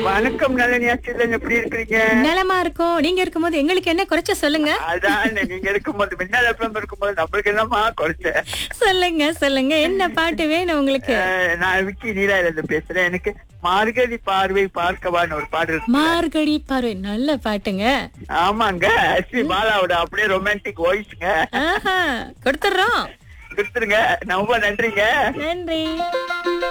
வணக்கம் நளினியா சில்லன், எப்படி இருக்கிறீங்க? நலமா இருக்கும். நீங்க இருக்கும்போது எங்களுக்கு என்ன குறைச்ச சொல்லுங்க. அதான் நீங்க இருக்கும்போது மின்னல் எஃப்எம் இருக்கும்போது நம்மளுக்கு என்னமா குறைச்ச? சொல்லுங்க சொல்லுங்க, என்ன பாட்டு வேணும் உங்களுக்கு? நான் விக்கி நீலாயில இருந்து பேசுறேன். எனக்கு மார்கழி பார்வை பார்க்கவான்னு ஒரு பாட்டு இருக்கு. மார்கழி பார்வை நல்ல பாட்டுங்க. ஆமாங்க, எஸ்பி பாலாவோட அப்படியே ரொமான்டிக் வாய்ஸ்ங்க. ஆஹா, கொடுத்துடுறோம். கொடுத்துருங்க. ரொம்ப நன்றிங்க. நன்றி.